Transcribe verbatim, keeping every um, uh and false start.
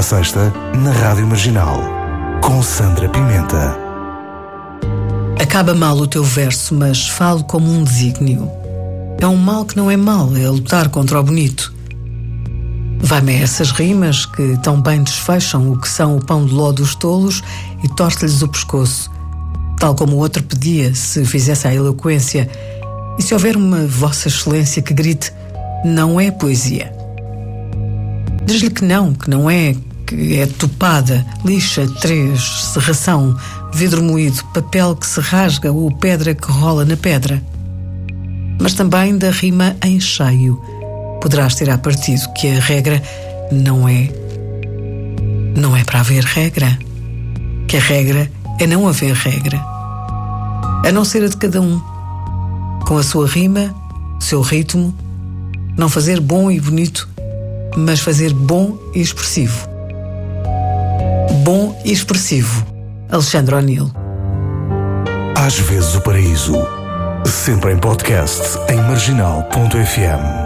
sexta, na Rádio Marginal, com Sandra Pimenta. Acaba mal o teu verso, mas falo como um desígnio. É um mal que não é mal, é lutar contra o bonito. Vai-me a essas rimas que tão bem desfecham o que são o pão de ló dos tolos e torce-lhes o pescoço, tal como o outro pedia se fizesse a eloquência. E se houver uma Vossa Excelência que grite, não é poesia. Diz-lhe que não, que não é, que é topada, lixa, três, serração, vidro moído, papel que se rasga ou pedra que rola na pedra. Mas também da rima em cheio poderás tirar partido que a regra não é, não é para haver regra, que a regra é não haver regra, a não ser a de cada um, com a sua rima, seu ritmo, não fazer bom e bonito, mas fazer bom e expressivo. Bom e expressivo. Alexandre O'Neill. Às vezes o paraíso, sempre em podcast em marginal ponto f m.